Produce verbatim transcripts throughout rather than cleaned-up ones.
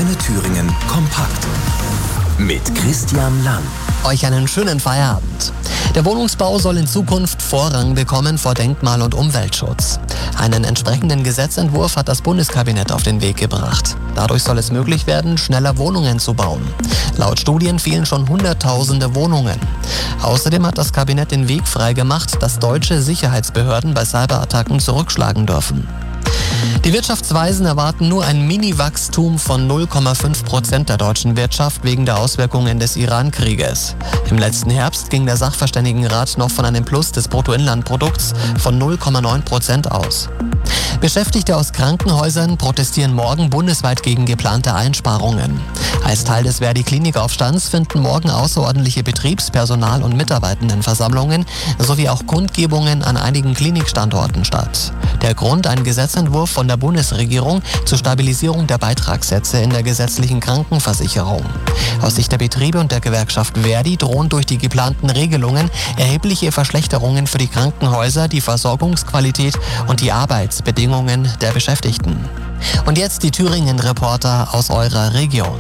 Antenne Thüringen kompakt mit Christian Lang. Euch einen schönen Feierabend. Der Wohnungsbau soll in Zukunft Vorrang bekommen vor Denkmal- und Umweltschutz. Einen entsprechenden Gesetzentwurf hat das Bundeskabinett auf den Weg gebracht. Dadurch soll es möglich werden, schneller Wohnungen zu bauen. Laut Studien fehlen schon Hunderttausende Wohnungen. Außerdem hat das Kabinett den Weg freigemacht, dass deutsche Sicherheitsbehörden bei Cyberattacken zurückschlagen dürfen. Die Wirtschaftsweisen erwarten nur ein Mini-Wachstum von null Komma fünf Prozent der deutschen Wirtschaft wegen der Auswirkungen des Iran-Krieges. Im letzten Herbst ging der Sachverständigenrat noch von einem Plus des Bruttoinlandprodukts von null Komma neun Prozent aus. Beschäftigte aus Krankenhäusern protestieren morgen bundesweit gegen geplante Einsparungen. Als Teil des Verdi-Klinikaufstands finden morgen außerordentliche Betriebs-, Personal- und Mitarbeitendenversammlungen sowie auch Kundgebungen an einigen Klinikstandorten statt. Der Grund: ein Gesetzentwurf von der Bundesregierung zur Stabilisierung der Beitragssätze in der gesetzlichen Krankenversicherung. Aus Sicht der Betriebe und der Gewerkschaft Verdi drohen durch die geplanten Regelungen erhebliche Verschlechterungen für die Krankenhäuser, die Versorgungsqualität und die Arbeitsbedingungen der Beschäftigten. Und jetzt die Thüringen-Reporter aus eurer Region.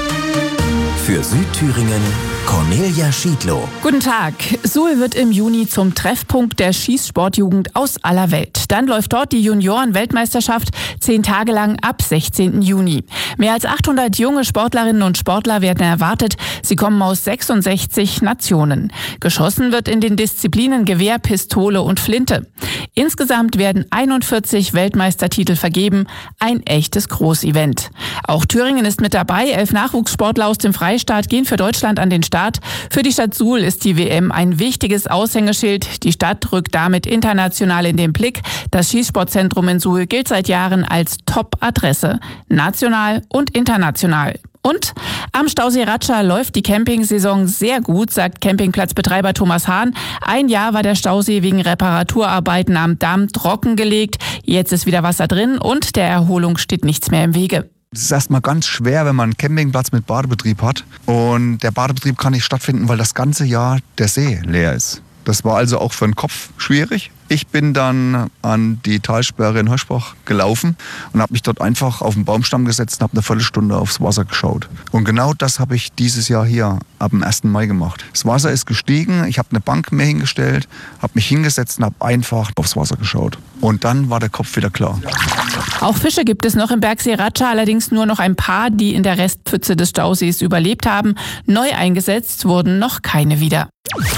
Für Südthüringen Cornelia Schiedlow. Guten Tag. Suhl wird im Juni zum Treffpunkt der Schießsportjugend aus aller Welt. Dann läuft dort die Junioren-Weltmeisterschaft zehn Tage lang ab sechzehnten Juni. Mehr als achthundert junge Sportlerinnen und Sportler werden erwartet. Sie kommen aus sechsundsechzig Nationen. Geschossen wird in den Disziplinen Gewehr, Pistole und Flinte. Insgesamt werden einundvierzig Weltmeistertitel vergeben. Ein echtes Großevent. Auch Thüringen ist mit dabei. Elf Nachwuchssportler aus dem Freistaat gehen für Deutschland an den Start. Für die Stadt Suhl ist die W M ein wichtiges Aushängeschild. Die Stadt rückt damit international in den Blick. Das Schießsportzentrum in Suhl gilt seit Jahren als Top-Adresse. National und international. Und am Stausee Ratscha läuft die Campingsaison sehr gut, sagt Campingplatzbetreiber Thomas Hahn. Ein Jahr war der Stausee wegen Reparaturarbeiten am Damm trockengelegt. Jetzt ist wieder Wasser drin und der Erholung steht nichts mehr im Wege. Es ist erstmal ganz schwer, wenn man einen Campingplatz mit Badebetrieb hat. Und der Badebetrieb kann nicht stattfinden, weil das ganze Jahr der See leer ist. Das war also auch für den Kopf schwierig. Ich bin dann an die Talsperre in Hirschbach gelaufen und habe mich dort einfach auf den Baumstamm gesetzt und habe eine Viertelstunde aufs Wasser geschaut. Und genau das habe ich dieses Jahr hier ab dem ersten Mai gemacht. Das Wasser ist gestiegen, ich habe eine Bank mir hingestellt, habe mich hingesetzt und habe einfach aufs Wasser geschaut. Und dann war der Kopf wieder klar. Auch Fische gibt es noch im Bergsee Ratscha, allerdings nur noch ein paar, die in der Restpfütze des Stausees überlebt haben. Neu eingesetzt wurden noch keine wieder.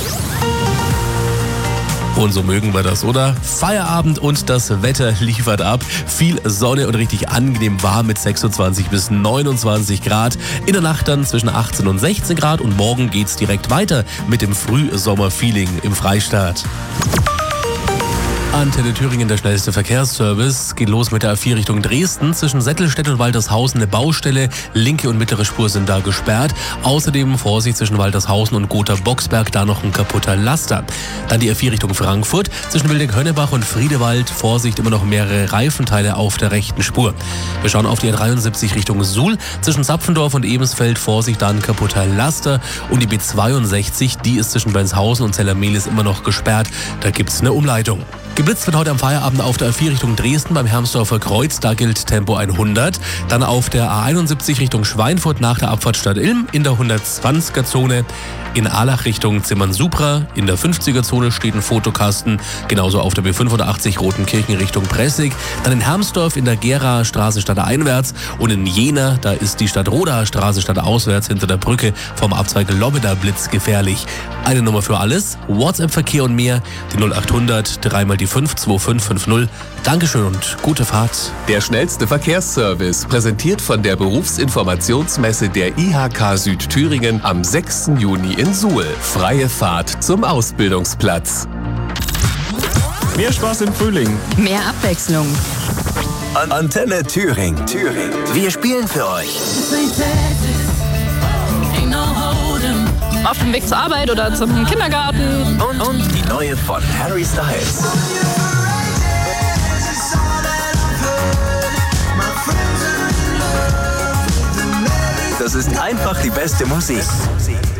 Und so mögen wir das, oder? Feierabend und das Wetter liefert ab. Viel Sonne und richtig angenehm warm mit sechsundzwanzig bis neunundzwanzig Grad. In der Nacht dann zwischen achtzehn und sechzehn Grad und morgen geht's direkt weiter mit dem Frühsommerfeeling im Freistaat. Antenne Thüringen, der schnellste Verkehrsservice. Geht los mit der A vier Richtung Dresden. Zwischen Settelstedt und Waltershausen eine Baustelle. Linke und mittlere Spur sind da gesperrt. Außerdem Vorsicht zwischen Waltershausen und Gotha-Boxberg, da noch ein kaputter Laster. Dann die A vier Richtung Frankfurt. Zwischen Wildeck-Hönnebach und Friedewald. Vorsicht, immer noch mehrere Reifenteile auf der rechten Spur. Wir schauen auf die A dreiundsiebzig Richtung Suhl. Zwischen Zapfendorf und Ebensfeld. Vorsicht, da ein kaputter Laster. Und die B zweiundsechzig, die ist zwischen Bernshausen und Zellermehlis immer noch gesperrt. Da gibt's eine Umleitung. Geblitzt wird heute am Feierabend auf der A vier Richtung Dresden beim Hermsdorfer Kreuz, da gilt Tempo hundert. Dann auf der A einundsiebzig Richtung Schweinfurt nach der Abfahrt Stadt Ilm in der hundertzwanziger Zone. In Ahlach Richtung Zimmern-Supra in der fünfziger Zone steht ein Fotokasten. Genauso auf der B fünfhundertachtzig Rotenkirchen Richtung Pressig. Dann in Hermsdorf in der Geraer Straße stadteinwärts. Und in Jena, da ist die Stadtrodaer Straße stadtauswärts hinter der Brücke vom Abzweig Lobbeter Blitz gefährlich. Eine Nummer für alles, WhatsApp-Verkehr und mehr, die null achthundert, dreimal die fünf zwei fünf fünf null. Dankeschön und gute Fahrt. Der schnellste Verkehrsservice, präsentiert von der Berufsinformationsmesse der I H K Südthüringen am sechsten Juni in Suhl. Freie Fahrt zum Ausbildungsplatz. Mehr Spaß im Frühling. Mehr Abwechslung. An Antenne Thüringen. Thüringen. Wir spielen für euch. Auf dem Weg zur Arbeit oder zum Kindergarten. Und, und die neue von Harry Styles. Das ist einfach die beste Musik.